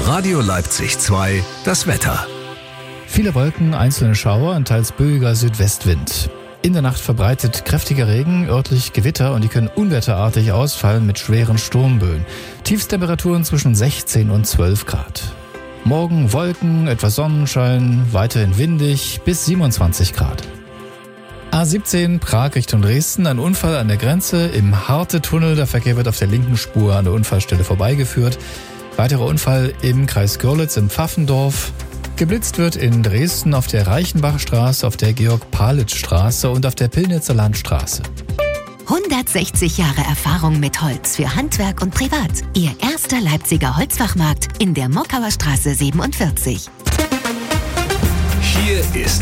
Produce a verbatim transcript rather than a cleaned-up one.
Radio Leipzig zwei, das Wetter. Viele Wolken, einzelne Schauer und teils böiger Südwestwind. In der Nacht verbreitet kräftiger Regen, örtlich Gewitter und die können unwetterartig ausfallen mit schweren Sturmböen. Tiefstemperaturen zwischen sechzehn und zwölf Grad. Morgen Wolken, etwas Sonnenschein, weiterhin windig bis siebenundzwanzig Grad. A siebzehn Prag Richtung Dresden, ein Unfall an der Grenze im Harte-Tunnel. Der Verkehr wird auf der linken Spur an der Unfallstelle vorbeigeführt. Weiterer Unfall im Kreis Görlitz im Pfaffendorf. Geblitzt wird in Dresden auf der Reichenbachstraße, auf der Georg-Palitz-Straße und auf der Pillnitzer Landstraße. hundertsechzig Jahre Erfahrung mit Holz für Handwerk und Privat. Ihr erster Leipziger Holzfachmarkt in der Mockauer Straße siebenundvierzig. Hier ist